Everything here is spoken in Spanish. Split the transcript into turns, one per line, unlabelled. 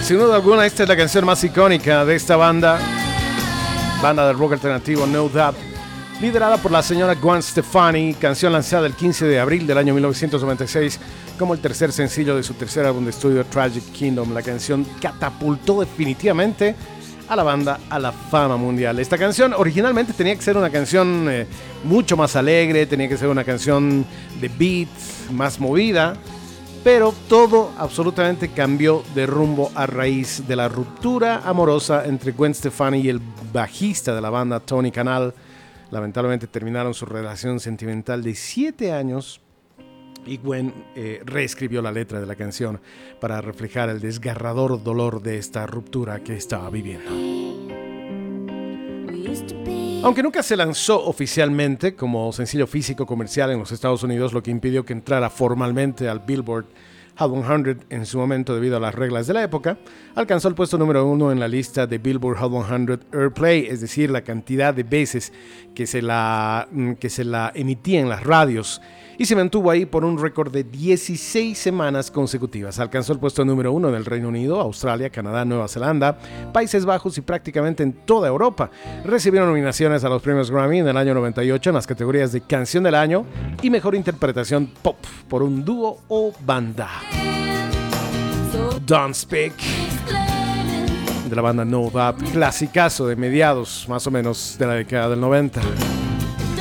Sin duda alguna, esta es la canción más icónica de esta banda de rock alternativo No Doubt, liderada por la señora Gwen Stefani, canción lanzada el 15 de abril del año 1996 como el tercer sencillo de su tercer álbum de estudio Tragic Kingdom. La canción catapultó definitivamente a la banda a la fama mundial. Esta canción originalmente tenía que ser una canción mucho más alegre, tenía que ser una canción de beat, más movida, pero todo absolutamente cambió de rumbo a raíz de la ruptura amorosa entre Gwen Stefani y el bajista de la banda, Tony Kanal. Lamentablemente terminaron su relación sentimental de 7 años y Gwen reescribió la letra de la canción para reflejar el desgarrador dolor de esta ruptura que estaba viviendo. Aunque nunca se lanzó oficialmente como sencillo físico comercial en los Estados Unidos, lo que impidió que entrara formalmente al Billboard Hot 100 en su momento debido a las reglas de la época, alcanzó el puesto número 1 en la lista de Billboard Hot 100 Airplay, es decir, la cantidad de veces que se la emitía en las radios, y se mantuvo ahí por un récord de 16 semanas consecutivas. Alcanzó el puesto número 1 en el Reino Unido, Australia, Canadá, Nueva Zelanda, Países Bajos y prácticamente en toda Europa. Recibieron nominaciones a los premios Grammy en el año 98 en las categorías de Canción del Año y Mejor Interpretación Pop por un dúo o banda. Don't Speak, de la banda No Doubt, clasicazo de mediados más o menos de la década del 90.